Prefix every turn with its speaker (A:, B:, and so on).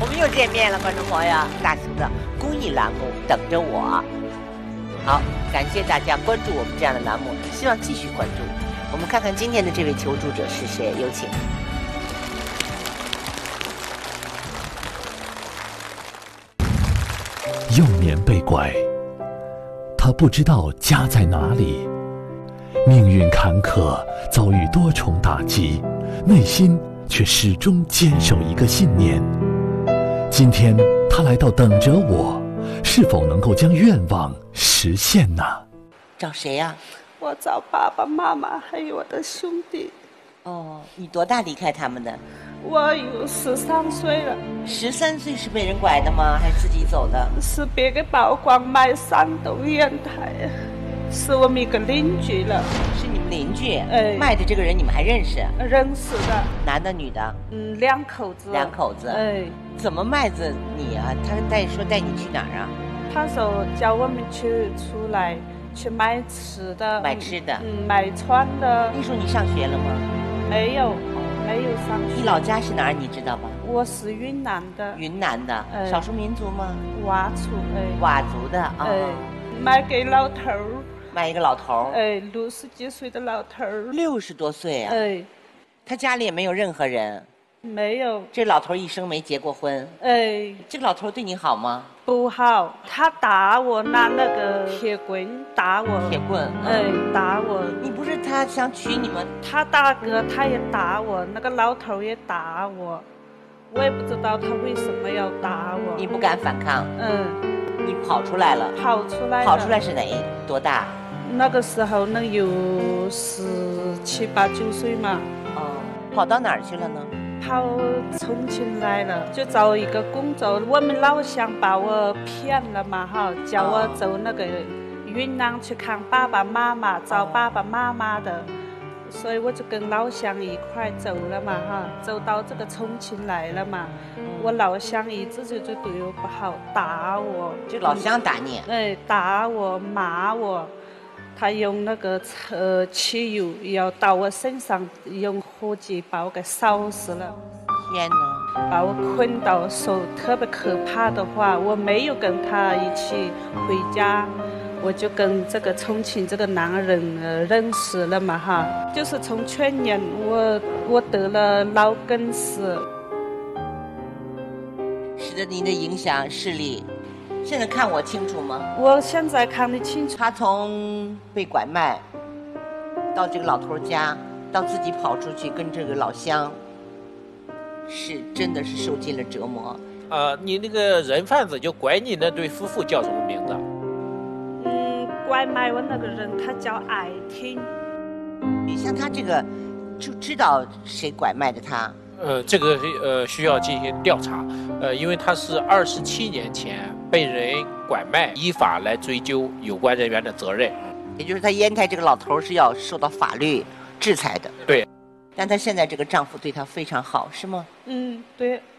A: 我们又见面了，观众朋友，大型的公益栏目等着我。好，感谢大家关注我们这样的栏目，希望继续关注。我们看看今天的这位求助者是谁，有请。
B: 幼年被拐，他不知道家在哪里，命运坎坷，遭遇多重打击，内心却始终坚守一个信念。今天他来到等着我，是否能够将愿望实现呢？
A: 找谁呀？
C: 我找爸爸妈妈还有我的兄弟。
A: 哦，你多大离开他们的？
C: 我有13岁了。
A: 13岁是被人拐的吗？还是自己走的？
C: 是别个曝光卖山东烟台，是我们一个邻居了。
A: 是你们邻居？
C: 哎，
A: 卖的这个人你们还认识？
C: 认识的。
A: 男的女的
C: ？2口子。
A: 2口子。
C: 哎，
A: 怎么卖着你啊？他带你去哪儿啊？
C: 他说叫我们出来去买吃的。
A: 买吃的。
C: 买穿的。
A: 那时候你上学了吗？
C: 没有上学。
A: 你老家是哪儿？你知道吧？
C: 我是云南的。
A: 云南的。少数民族吗？
C: 佤族。
A: 佤族的啊。
C: 卖给老头儿。
A: 卖一个老头儿。
C: 60几岁的老头儿。
A: 60多岁啊。他家里也没有任何人。
C: 没有。
A: 这老头一生没结过婚。这个老头对你好吗？
C: 不好，他打我，拿那个铁棍打我。
A: 铁棍。
C: 打我。
A: 你不是他想娶你吗？
C: 他大哥他也打我，那个老头也打我，我也不知道他为什么要打我。
A: 你不敢反抗。你跑出来了。
C: 跑出来
A: 是多大？
C: 那个时候能有17、8、9岁嘛。
A: 跑到哪儿去了呢？
C: 跑重庆来了，就找一个工作。我们老乡把我骗了嘛哈，叫我走那个云南去看爸爸妈妈，找爸爸妈妈的，所以我就跟老乡一块走了嘛哈，走到这个重庆来了嘛。我老乡一直就对我不好，打我。
A: 就老乡打你？
C: 打我骂我。他用那个汽油要到我身上，用火机把我给烧死了。
A: 天哪！
C: 把我捆到，说特别可怕的话。我没有跟他一起回家，我就跟这个重庆这个男人认识了嘛哈。就是从去年我得了脑梗死，
A: 使得您的影响视力。现在看我清楚吗？
C: 我现在看得清楚。
A: 他从被拐卖到这个老头家，到自己跑出去跟这个老乡，真的是受尽了折磨。
D: 你那个人贩子就拐你那对夫妇叫什么名字？
C: 拐卖我那个人他叫艾听。
A: 你像他这个，就知道谁拐卖的他。
D: 这个需要进行调查，因为他是27年前被人拐卖，依法来追究有关人员的责任。
A: 也就是他烟台这个老头是要受到法律制裁的。
D: 对。
A: 但他现在这个丈夫对他非常好，是吗？
C: 对。